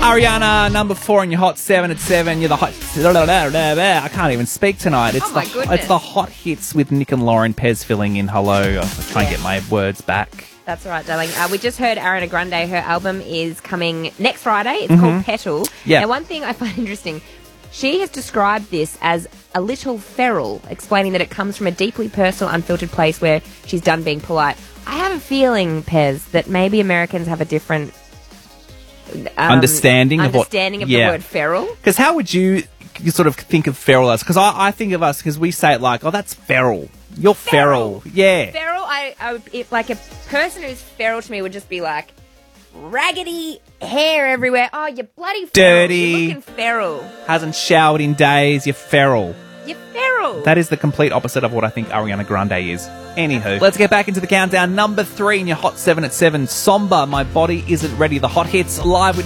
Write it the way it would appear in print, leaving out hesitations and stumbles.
Ariana, number 4 in your Hot 7 at 7. You're the hot... I can't even speak tonight. It's It's the hot hits with Nick and Lauren. Pez filling in. Hello. I'll try and get my words back. That's all right, darling. We just heard Ariana Grande. Her album is coming next Friday. It's called Petal. Yeah. Now, one thing I find interesting, she has described this as a little feral, explaining that it comes from a deeply personal, unfiltered place where she's done being polite. I have a feeling, Pez, that maybe Americans have a different understanding of the word feral. Because how would you sort of think of feral as? Because I think of us, because we say it like, oh, that's feral. You're feral. Yeah. Feral, like a person who's feral to me would just be like, raggedy hair everywhere. Oh, you're bloody feral. Dirty. You're looking feral. Hasn't showered in days. You're feral. You're feral. That is the complete opposite of what I think Ariana Grande is. Anywho, let's get back into the countdown. Number 3 in your Hot 7 at 7. Somber, My Body Isn't Ready. The hot hits live with